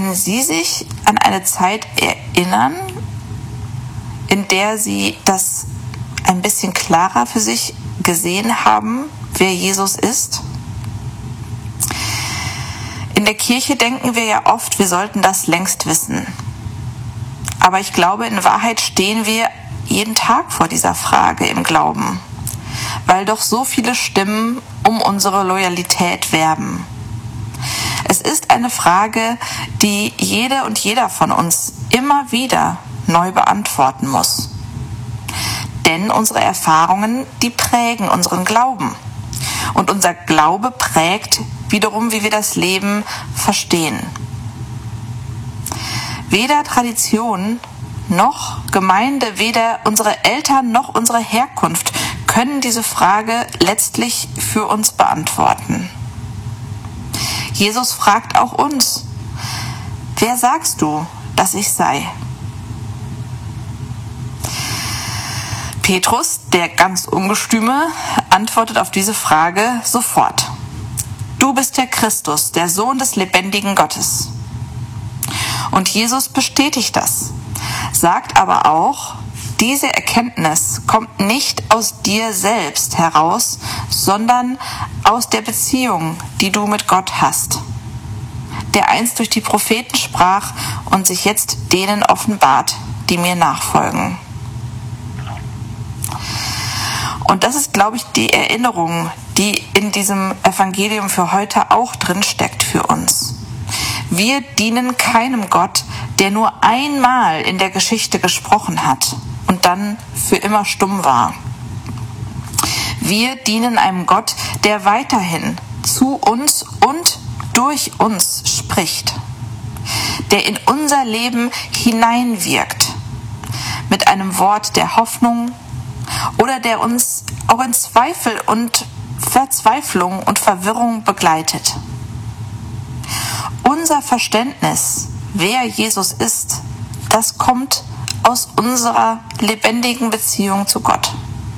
Können Sie sich an eine Zeit erinnern, in der Sie das ein bisschen klarer für sich gesehen haben, wer Jesus ist? In der Kirche denken wir ja oft, wir sollten das längst wissen. Aber ich glaube, in Wahrheit stehen wir jeden Tag vor dieser Frage im Glauben, weil doch so viele Stimmen um unsere Loyalität werben. Es ist eine Frage, die jede und jeder von uns immer wieder neu beantworten muss. Denn unsere Erfahrungen, die prägen unseren Glauben. Und unser Glaube prägt wiederum, wie wir das Leben verstehen. Weder Tradition noch Gemeinde, weder unsere Eltern noch unsere Herkunft können diese Frage letztlich für uns beantworten. Jesus fragt auch uns: Wer sagst du, dass ich sei? Petrus, der ganz Ungestüme, antwortet auf diese Frage sofort: Du bist der Christus, der Sohn des lebendigen Gottes. Und Jesus bestätigt das, sagt aber auch: Diese Erkenntnis kommt nicht aus dir selbst heraus, sondern aus der Beziehung, die du mit Gott hast, der einst durch die Propheten sprach und sich jetzt denen offenbart, die mir nachfolgen. Und das ist, glaube ich, die Erinnerung, die in diesem Evangelium für heute auch drin steckt für uns. Wir dienen keinem Gott, der nur einmal in der Geschichte gesprochen hat und dann für immer stumm war. Wir dienen einem Gott, der weiterhin zu uns und durch uns spricht, der in unser Leben hineinwirkt, mit einem Wort der Hoffnung oder der uns auch in Zweifel und Verzweiflung und Verwirrung begleitet. Unser Verständnis, wer Jesus ist, das kommt aus unserer lebendigen Beziehung zu Gott.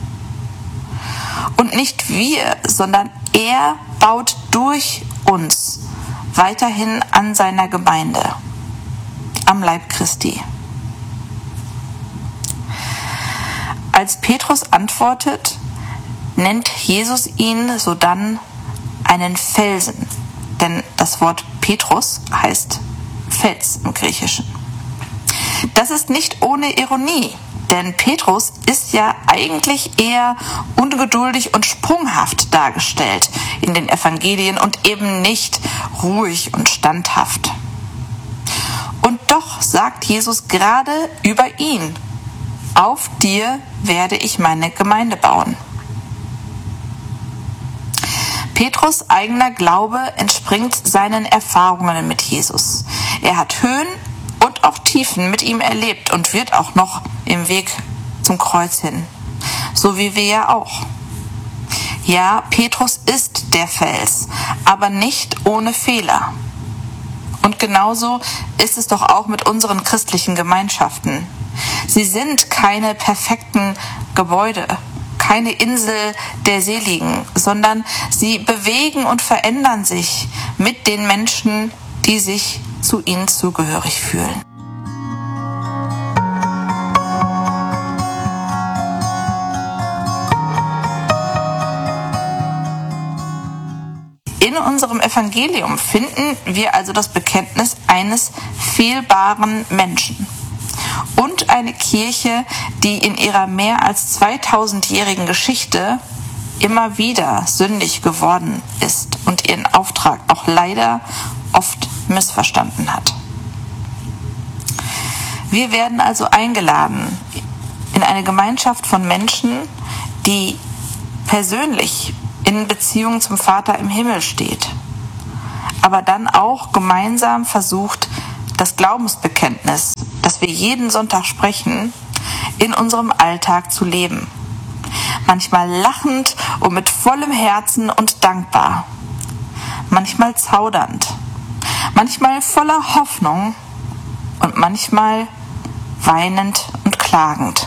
Und nicht wir, sondern er baut durch uns weiterhin an seiner Gemeinde, am Leib Christi. Als Petrus antwortet, nennt Jesus ihn sodann einen Felsen, denn das Wort Petrus heißt Fels im Griechischen. Das ist nicht ohne Ironie, denn Petrus ist ja eigentlich eher ungeduldig und sprunghaft dargestellt in den Evangelien und eben nicht ruhig und standhaft. Und doch sagt Jesus gerade über ihn: Auf dir werde ich meine Gemeinde bauen. Petrus' eigener Glaube entspringt seinen Erfahrungen mit Jesus. Er hat Höhen und auch Tiefen mit ihm erlebt und wird auch noch im Weg zum Kreuz hin. So wie wir ja auch. Ja, Petrus ist der Fels, aber nicht ohne Fehler. Und genauso ist es doch auch mit unseren christlichen Gemeinschaften. Sie sind keine perfekten Gebäude, keine Insel der Seligen, sondern sie bewegen und verändern sich mit den Menschen, die sich zu ihnen zugehörig fühlen. In unserem Evangelium finden wir also das Bekenntnis eines fehlbaren Menschen und eine Kirche, die in ihrer mehr als 2000-jährigen Geschichte immer wieder sündig geworden ist und ihren Auftrag auch leider oft missverstanden hat. Wir werden also eingeladen in eine Gemeinschaft von Menschen, die persönlich in Beziehung zum Vater im Himmel steht, aber dann auch gemeinsam versucht, das Glaubensbekenntnis, das wir jeden Sonntag sprechen, in unserem Alltag zu leben. Manchmal lachend und mit vollem Herzen und dankbar, manchmal zaudernd, manchmal voller Hoffnung und manchmal weinend und klagend.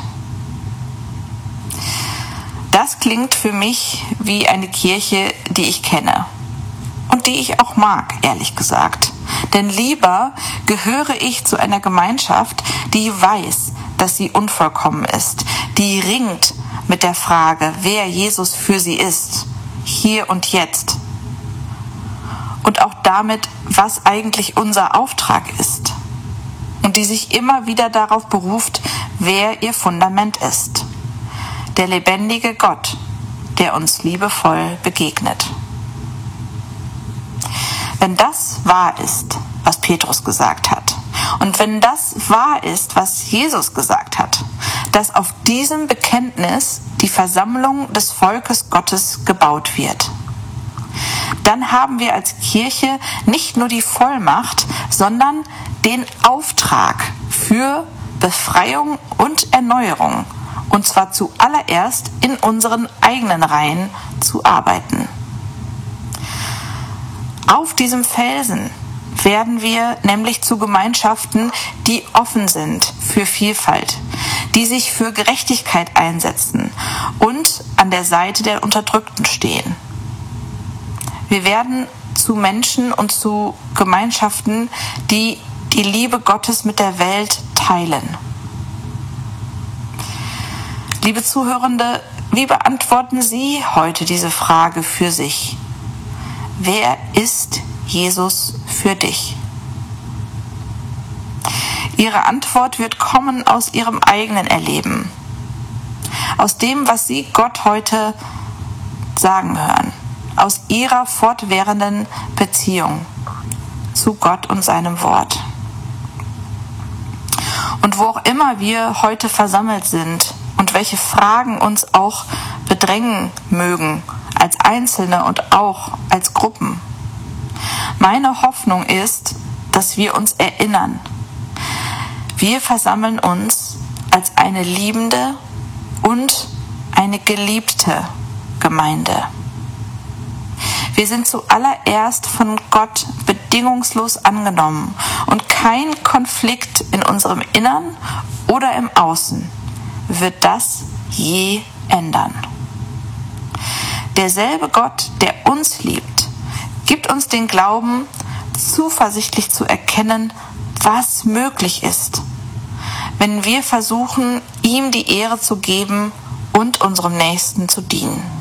Das klingt für mich wie eine Kirche, die ich kenne. und die ich auch mag, ehrlich gesagt. Denn lieber gehöre ich zu einer Gemeinschaft, die weiß, dass sie unvollkommen ist, die ringt mit der Frage, wer Jesus für sie ist, hier und jetzt. Und auch damit, was eigentlich unser Auftrag ist. Und die sich immer wieder darauf beruft, wer ihr Fundament ist. Der lebendige Gott, der uns liebevoll begegnet. Wenn das wahr ist, was Petrus gesagt hat, und wenn das wahr ist, was Jesus gesagt hat, dass auf diesem Bekenntnis die Versammlung des Volkes Gottes gebaut wird, dann haben wir als Kirche nicht nur die Vollmacht, sondern den Auftrag für Befreiung und Erneuerung, und zwar zuallererst in unseren eigenen Reihen zu arbeiten. Auf diesem Felsen werden wir nämlich zu Gemeinschaften, die offen sind für Vielfalt, die sich für Gerechtigkeit einsetzen und an der Seite der Unterdrückten stehen. Wir werden zu Menschen und zu Gemeinschaften, die die Liebe Gottes mit der Welt teilen. Liebe Zuhörende, wie beantworten Sie heute diese Frage für sich? Wer ist Jesus für dich? Ihre Antwort wird kommen aus Ihrem eigenen Erleben, aus dem, was Sie Gott heute sagen hören, aus Ihrer fortwährenden Beziehung zu Gott und seinem Wort. Und wo auch immer wir heute versammelt sind und welche Fragen uns auch bedrängen mögen, als Einzelne und auch als Gruppen. Meine Hoffnung ist, dass wir uns erinnern. Wir versammeln uns als eine liebende und eine geliebte Gemeinde. Wir sind zuallererst von Gott bedingungslos angenommen und kein Konflikt in unserem Innern oder im Außen wird das je ändern. Derselbe Gott, der uns liebt, gibt uns den Glauben, zuversichtlich zu erkennen, was möglich ist, wenn wir versuchen, ihm die Ehre zu geben und unserem Nächsten zu dienen.